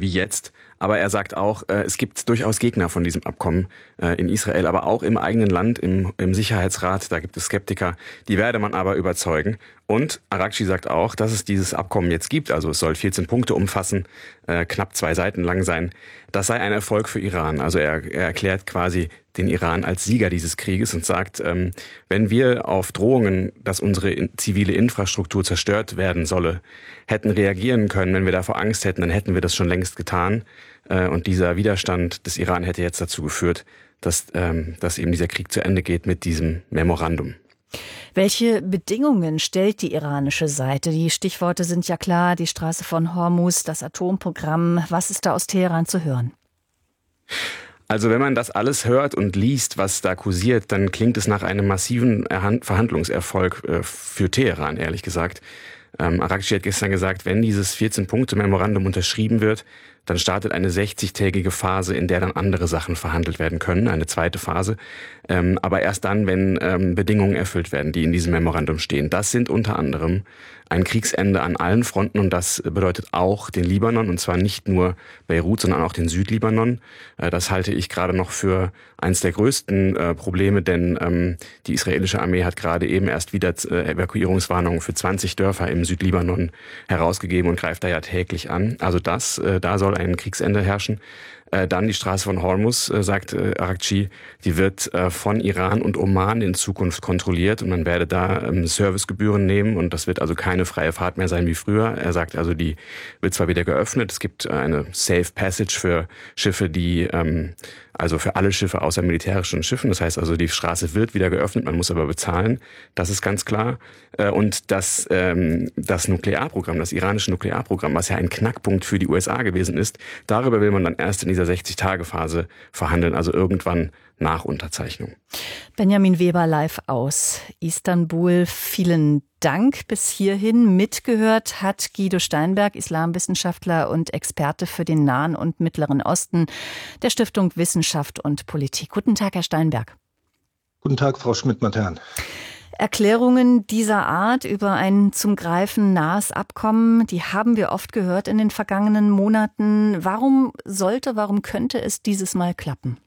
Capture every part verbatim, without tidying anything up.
wie jetzt. Aber er sagt auch, äh, es gibt durchaus Gegner von diesem Abkommen äh, in Israel, aber auch im eigenen Land, im, im Sicherheitsrat, da gibt es Skeptiker, die werde man aber überzeugen. Und Araghchi sagt auch, dass es dieses Abkommen jetzt gibt, also es soll vierzehn Punkte umfassen, äh, knapp zwei Seiten lang sein. Das sei ein Erfolg für Iran. Also er, er erklärt quasi den Iran als Sieger dieses Krieges und sagt, ähm, wenn wir auf Drohungen, dass unsere in, zivile Infrastruktur zerstört werden solle, hätten reagieren können, wenn wir davor Angst hätten, dann hätten wir das schon längst getan. Äh, und dieser Widerstand des Iran hätte jetzt dazu geführt, dass, ähm, dass eben dieser Krieg zu Ende geht mit diesem Memorandum. Welche Bedingungen stellt die iranische Seite? Die Stichworte sind ja klar, die Straße von Hormuz, das Atomprogramm. Was ist da aus Teheran zu hören? Also wenn man das alles hört und liest, was da kursiert, dann klingt es nach einem massiven Verhandlungserfolg für Teheran, ehrlich gesagt. Ähm, Araghchi hat gestern gesagt, wenn dieses vierzehn-Punkte-Memorandum unterschrieben wird, dann startet eine sechzigtägige Phase, in der dann andere Sachen verhandelt werden können, eine zweite Phase. Ähm, aber erst dann, wenn ähm, Bedingungen erfüllt werden, die in diesem Memorandum stehen. Das sind unter anderem ein Kriegsende an allen Fronten und das bedeutet auch den Libanon und zwar nicht nur Beirut, sondern auch den Südlibanon. Äh, das halte ich gerade noch für eines der größten äh, Probleme, denn ähm, die israelische Armee hat gerade eben erst wieder äh, Evakuierungswarnungen für zwanzig Dörfer im Südlibanon herausgegeben und greift da ja täglich an. Also das, äh, da soll ein Kriegsende herrschen. Äh, dann die Straße von Hormuz, äh, sagt äh, Araghchi, die wird äh, von Iran und Oman in Zukunft kontrolliert und man werde da ähm, Servicegebühren nehmen und das wird also keine freie Fahrt mehr sein wie früher. Er sagt also, die wird zwar wieder geöffnet, es gibt eine Safe Passage für Schiffe, die ähm, also für alle Schiffe außer militärischen Schiffen. Das heißt also, die Straße wird wieder geöffnet, man muss aber bezahlen. Das ist ganz klar. Und das, ähm, das Nuklearprogramm, das iranische Nuklearprogramm, was ja ein Knackpunkt für die U S A gewesen ist, darüber will man dann erst in dieser sechzig-Tage-Phase verhandeln, also irgendwann nach Unterzeichnung. Benjamin Weber live aus Istanbul. Vielen Dank. Bis hierhin mitgehört hat Guido Steinberg, Islamwissenschaftler und Experte für den Nahen und Mittleren Osten der Stiftung Wissenschaft und Politik. Guten Tag, Herr Steinberg. Guten Tag, Frau Schmidt-Matern. Erklärungen dieser Art über ein zum Greifen nahes Abkommen, die haben wir oft gehört in den vergangenen Monaten. Warum sollte, warum könnte es dieses Mal klappen?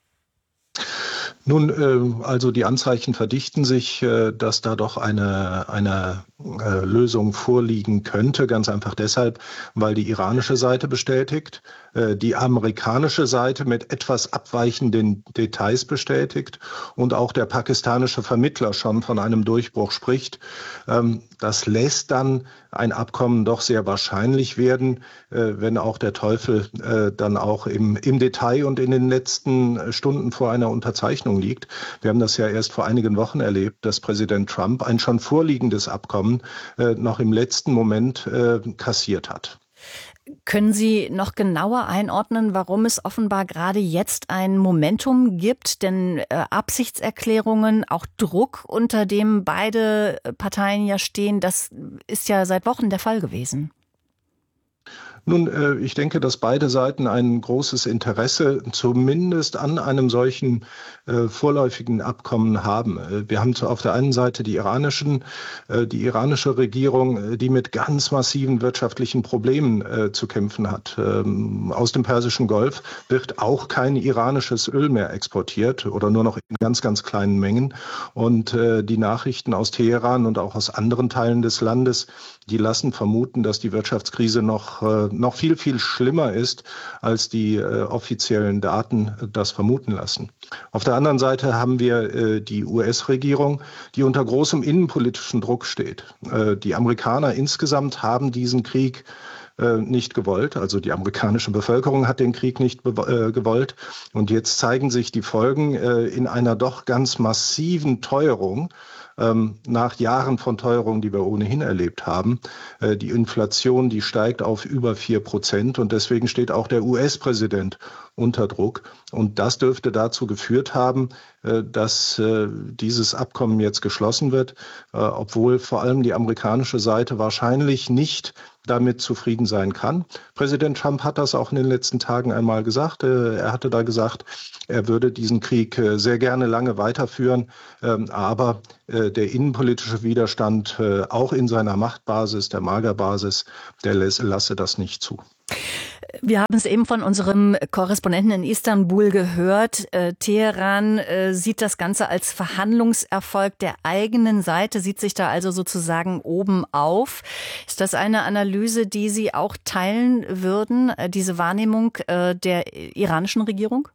Nun, äh, also die Anzeichen verdichten sich, äh, dass da doch eine, eine äh, Lösung vorliegen könnte. Ganz einfach deshalb, weil die iranische Seite bestätigt, äh, die amerikanische Seite mit etwas abweichenden Details bestätigt und auch der pakistanische Vermittler schon von einem Durchbruch spricht. Ähm, das lässt dann ein Abkommen doch sehr wahrscheinlich werden, äh, wenn auch der Teufel äh, dann auch im, im Detail und in den letzten Stunden vor einer Unterzeichnung liegt. Wir haben das ja erst vor einigen Wochen erlebt, dass Präsident Trump ein schon vorliegendes Abkommen äh, noch im letzten Moment äh, kassiert hat. Können Sie noch genauer einordnen, warum es offenbar gerade jetzt ein Momentum gibt? Denn äh, Absichtserklärungen, auch Druck, unter dem beide Parteien ja stehen, das ist ja seit Wochen der Fall gewesen. Nun, ich denke, dass beide Seiten ein großes Interesse zumindest an einem solchen äh, vorläufigen Abkommen haben. Wir haben auf der einen Seite die iranischen, äh, die iranische Regierung, die mit ganz massiven wirtschaftlichen Problemen äh, zu kämpfen hat. Ähm, aus dem Persischen Golf wird auch kein iranisches Öl mehr exportiert oder nur noch in ganz, ganz kleinen Mengen. Und äh, die Nachrichten aus Teheran und auch aus anderen Teilen des Landes, die lassen vermuten, dass die Wirtschaftskrise noch äh, noch viel, viel schlimmer ist, als die äh, offiziellen Daten äh, das vermuten lassen. Auf der anderen Seite haben wir äh, die U S-Regierung, die unter großem innenpolitischen Druck steht. Äh, die Amerikaner insgesamt haben diesen Krieg äh, nicht gewollt. Also die amerikanische Bevölkerung hat den Krieg nicht äh, gewollt. Und jetzt zeigen sich die Folgen äh, in einer doch ganz massiven Teuerung. Nach Jahren von Teuerung, die wir ohnehin erlebt haben. Die Inflation, die steigt auf über vier Prozent und deswegen steht auch der U S-Präsident unter Druck. Und das dürfte dazu geführt haben, dass dieses Abkommen jetzt geschlossen wird, obwohl vor allem die amerikanische Seite wahrscheinlich nicht damit zufrieden sein kann. Präsident Trump hat das auch in den letzten Tagen einmal gesagt. Er hatte da gesagt, er würde diesen Krieg sehr gerne lange weiterführen, aber der innenpolitische Widerstand, auch in seiner Machtbasis, der Magerbasis, der lasse das nicht zu. Wir haben es eben von unserem Korrespondenten in Istanbul gehört. Äh, Teheran äh, sieht das Ganze als Verhandlungserfolg der eigenen Seite, sieht sich da also sozusagen oben auf. Ist das eine Analyse, die Sie auch teilen würden, äh, diese Wahrnehmung äh, der iranischen Regierung?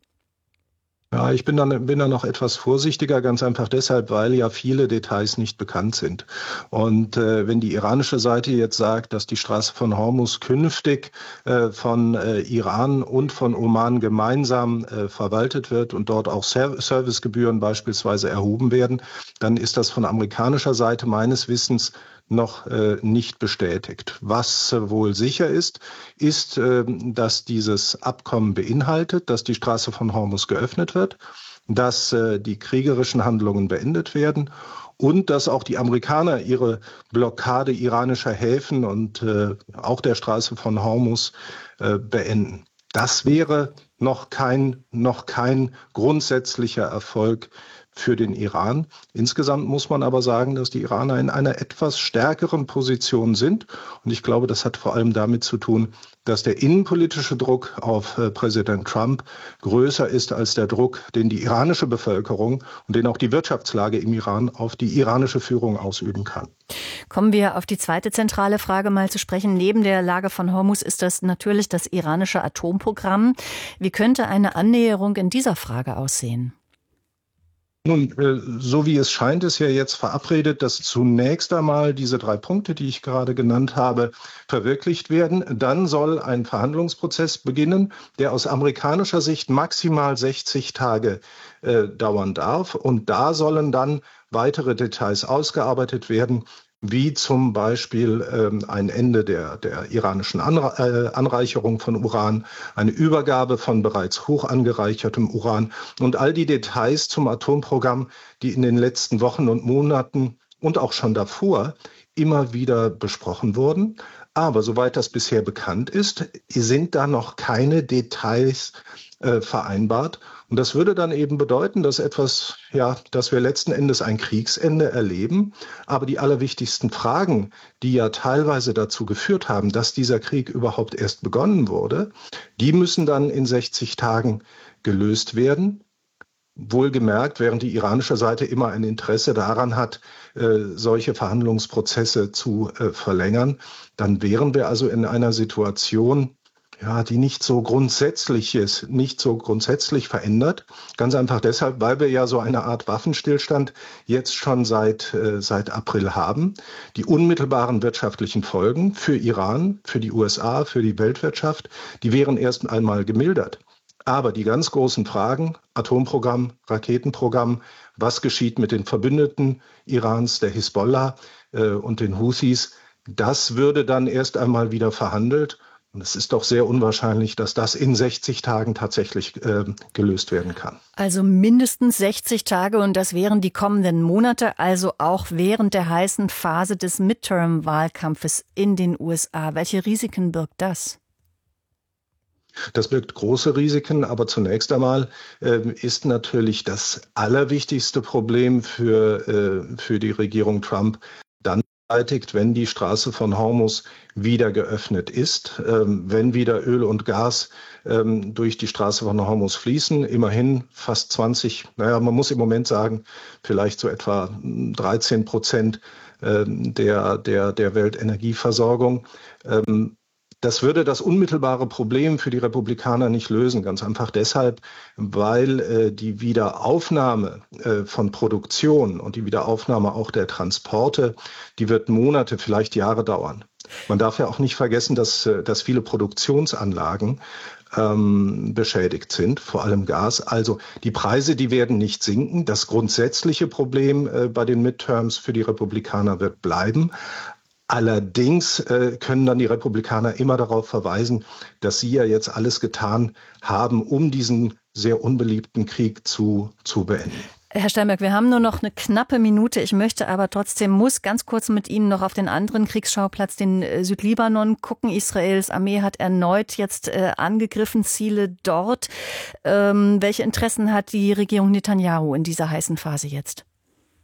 Ja, ich bin dann bin da noch etwas vorsichtiger, ganz einfach deshalb, weil ja viele Details nicht bekannt sind. Und äh, wenn die iranische Seite jetzt sagt, dass die Straße von Hormuz künftig äh, von äh, Iran und von Oman gemeinsam äh, verwaltet wird und dort auch Ser- Servicegebühren beispielsweise erhoben werden, dann ist das von amerikanischer Seite meines Wissens noch äh, nicht bestätigt. Was äh, wohl sicher ist, ist, äh, dass dieses Abkommen beinhaltet, dass die Straße von Hormuz geöffnet wird, dass äh, die kriegerischen Handlungen beendet werden und dass auch die Amerikaner ihre Blockade iranischer Häfen und äh, auch der Straße von Hormuz äh, beenden. Das wäre noch kein, noch kein grundsätzlicher Erfolg für den Iran. Insgesamt muss man aber sagen, dass die Iraner in einer etwas stärkeren Position sind. Und ich glaube, das hat vor allem damit zu tun, dass der innenpolitische Druck auf äh, Präsident Trump größer ist als der Druck, den die iranische Bevölkerung und den auch die Wirtschaftslage im Iran auf die iranische Führung ausüben kann. Kommen wir auf die zweite zentrale Frage mal zu sprechen. Neben der Lage von Hormuz ist das natürlich das iranische Atomprogramm. Wie könnte eine Annäherung in dieser Frage aussehen? Nun, so wie es scheint, ist ja jetzt verabredet, dass zunächst einmal diese drei Punkte, die ich gerade genannt habe, verwirklicht werden. Dann soll ein Verhandlungsprozess beginnen, der aus amerikanischer Sicht maximal sechzig Tage äh, dauern darf. Und da sollen dann weitere Details ausgearbeitet werden, wie zum Beispiel ähm, ein Ende der, der iranischen Anre- äh, Anreicherung von Uran, eine Übergabe von bereits hoch angereichertem Uran und all die Details zum Atomprogramm, die in den letzten Wochen und Monaten und auch schon davor immer wieder besprochen wurden. Aber soweit das bisher bekannt ist, sind da noch keine Details äh, vereinbart. Und das würde dann eben bedeuten, dass etwas, ja, dass wir letzten Endes ein Kriegsende erleben. Aber die allerwichtigsten Fragen, die ja teilweise dazu geführt haben, dass dieser Krieg überhaupt erst begonnen wurde, die müssen dann in sechzig Tagen gelöst werden. Wohlgemerkt, während die iranische Seite immer ein Interesse daran hat, äh, solche Verhandlungsprozesse zu äh, verlängern, dann wären wir also in einer Situation, ja, die nicht so grundsätzlich ist, nicht so grundsätzlich verändert. Ganz einfach deshalb, weil wir ja so eine Art Waffenstillstand jetzt schon seit, äh, seit April haben. Die unmittelbaren wirtschaftlichen Folgen für Iran, für die U S A, für die Weltwirtschaft, die wären erst einmal gemildert. Aber die ganz großen Fragen, Atomprogramm, Raketenprogramm, was geschieht mit den Verbündeten Irans, der Hisbollah äh, und den Houthis, das würde dann erst einmal wieder verhandelt. Und es ist doch sehr unwahrscheinlich, dass das in sechzig Tagen tatsächlich äh, gelöst werden kann. Also mindestens sechzig Tage und das wären die kommenden Monate, also auch während der heißen Phase des Midterm-Wahlkampfes in den U S A. Welche Risiken birgt das? Das birgt große Risiken, aber zunächst einmal äh, ist natürlich das allerwichtigste Problem für, äh, für die Regierung Trump dann beseitigt, wenn die Straße von Hormuz wieder geöffnet ist, ähm, wenn wieder Öl und Gas ähm, durch die Straße von Hormuz fließen. Immerhin fast zwanzig, naja, man muss im Moment sagen, vielleicht so etwa dreizehn Prozent äh, der, der, der Weltenergieversorgung. Ähm, Das würde das unmittelbare Problem für die Republikaner nicht lösen, ganz einfach deshalb, weil äh, die Wiederaufnahme äh, von Produktion und die Wiederaufnahme auch der Transporte, die wird Monate, vielleicht Jahre dauern. Man darf ja auch nicht vergessen, dass, äh, dass viele Produktionsanlagen ähm, beschädigt sind, vor allem Gas. Also die Preise, die werden nicht sinken. Das grundsätzliche Problem äh, bei den Midterms für die Republikaner wird bleiben. Allerdings äh, können dann die Republikaner immer darauf verweisen, dass sie ja jetzt alles getan haben, um diesen sehr unbeliebten Krieg zu, zu beenden. Herr Steinberg, wir haben nur noch eine knappe Minute. Ich möchte aber trotzdem, muss ganz kurz mit Ihnen noch auf den anderen Kriegsschauplatz, den Südlibanon, gucken. Israels Armee hat erneut jetzt äh, angegriffen, Ziele dort. Ähm, welche Interessen hat die Regierung Netanyahu in dieser heißen Phase jetzt?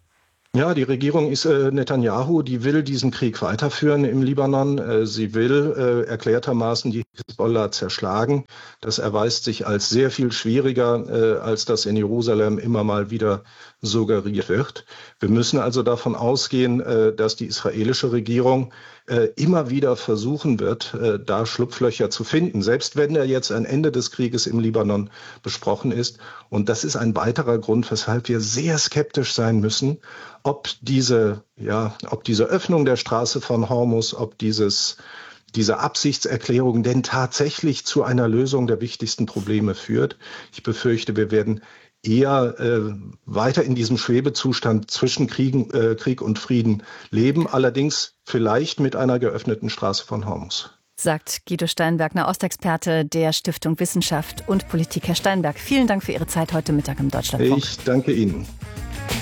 Ja, die Regierung ist äh, Netanyahu, die will diesen Krieg weiterführen im Libanon. Äh, sie will äh, erklärtermaßen die Hisbollah zerschlagen. Das erweist sich als sehr viel schwieriger, äh, als das in Jerusalem immer mal wieder suggeriert wird. Wir müssen also davon ausgehen, äh, dass die israelische Regierung äh, immer wieder versuchen wird, äh, da Schlupflöcher zu finden, selbst wenn da jetzt ein Ende des Krieges im Libanon besprochen ist. Und das ist ein weiterer Grund, weshalb wir sehr skeptisch sein müssen, ob diese, ja, ob diese Öffnung der Straße von Hormuz, ob dieses, diese Absichtserklärung denn tatsächlich zu einer Lösung der wichtigsten Probleme führt. Ich befürchte, wir werden eher äh, weiter in diesem Schwebezustand zwischen Kriegen, äh, Krieg und Frieden leben, allerdings vielleicht mit einer geöffneten Straße von Hormuz. Sagt Guido Steinberg, Nahostexperte der Stiftung Wissenschaft und Politik. Herr Steinberg, vielen Dank für Ihre Zeit heute Mittag im Deutschlandfunk. Ich danke Ihnen.